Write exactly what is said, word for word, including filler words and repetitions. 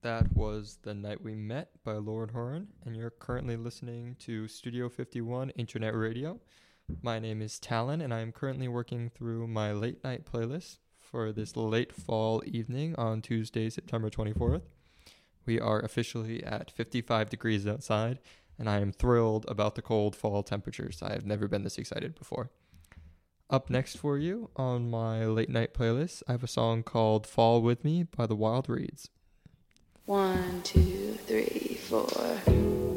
That was The Night We Met by Lord Horn, and you're currently listening to Studio fifty-one Internet Radio. My name is Talon, and I am currently working through my late night playlist for this late fall evening on Tuesday, September twenty-fourth. We are officially at fifty-five degrees outside, and I am thrilled about the cold fall temperatures. I have never been this excited before. Up next for you on my late night playlist, I have a song called Fall With Me by the Wild Reeds. One, two, three, four.